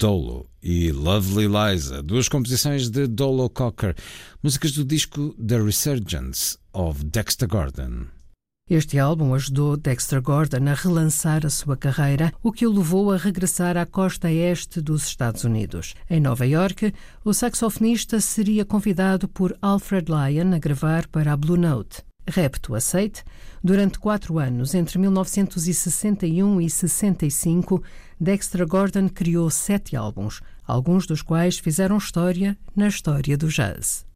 Dolo e Lovely Liza, duas composições de Dolo Cocker, músicas do disco The Resurgence of Dexter Gordon. Este álbum ajudou Dexter Gordon a relançar a sua carreira, o que o levou a regressar à costa este dos Estados Unidos. Em Nova York, o saxofonista seria convidado por Alfred Lion a gravar para a Blue Note. Repto aceite, durante 4 anos, entre 1961 e 65, Dexter Gordon criou 7 álbuns, alguns dos quais fizeram história na história do jazz.